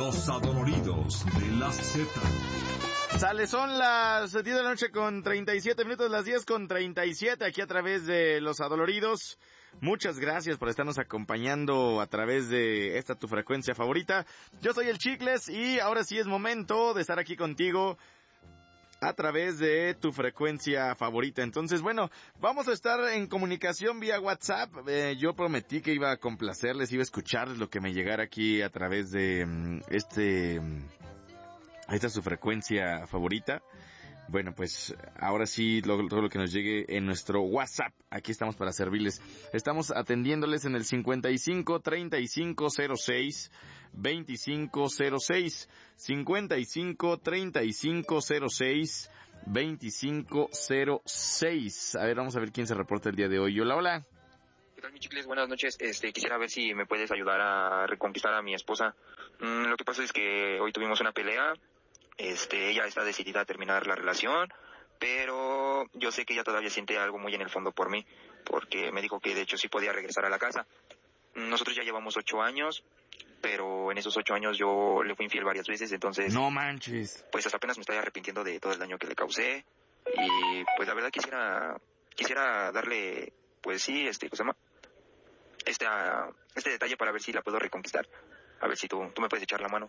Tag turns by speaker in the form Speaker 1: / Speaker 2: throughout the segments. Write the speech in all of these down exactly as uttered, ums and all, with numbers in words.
Speaker 1: Los adoloridos de la Z.
Speaker 2: Sale, son las diez de la noche con treinta y siete minutos, las diez con treinta y siete, aquí a través de Los Adoloridos. Muchas gracias por estarnos acompañando a través de esta tu frecuencia favorita. Yo soy el Chicles y ahora sí es momento de estar aquí contigo a través de tu frecuencia favorita. Entonces, bueno, vamos a estar en comunicación vía WhatsApp. Eh, yo prometí que iba a complacerles, iba a escucharles lo que me llegara aquí a través de um, este... Um, esta es su frecuencia favorita. Bueno, pues ahora sí, lo, todo lo que nos llegue en nuestro WhatsApp, aquí estamos para servirles. Estamos atendiéndoles en el cincuenta y cinco, treinta y cinco, cero seis, veinticinco cero seis, cincuenta y cinco, treinta y cinco, cero seis, veinticinco cero seis. A ver, vamos a ver quién se reporta el día de hoy. Hola, hola.
Speaker 3: ¿Qué tal, mi Chicles? Buenas noches. Este, quisiera ver si me puedes ayudar a reconquistar a mi esposa. Mm, lo que pasa es que hoy tuvimos una pelea. Este, ella está decidida a terminar la relación, pero yo sé que ella todavía siente algo muy en el fondo por mí, porque me dijo que de hecho sí podía regresar a la casa. Nosotros ya llevamos ocho años, pero en esos ocho años yo le fui infiel varias veces, entonces...
Speaker 2: No manches.
Speaker 3: Pues hasta apenas me estoy arrepintiendo de todo el daño que le causé, y pues la verdad quisiera, quisiera darle, pues sí, este, ¿cómo se llama? Este, uh, este detalle para ver si la puedo reconquistar. A ver si tú, tú me puedes echar la mano.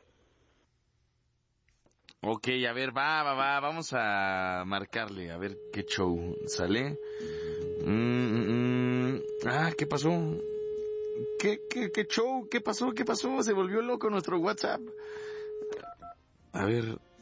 Speaker 2: Ok, a ver, va, va, va, vamos a marcarle, a ver qué show sale. Mm, mm, ah, ¿qué pasó? ¿Qué, qué, qué show? ¿Qué pasó? ¿Qué pasó? Se volvió loco nuestro WhatsApp. A ver,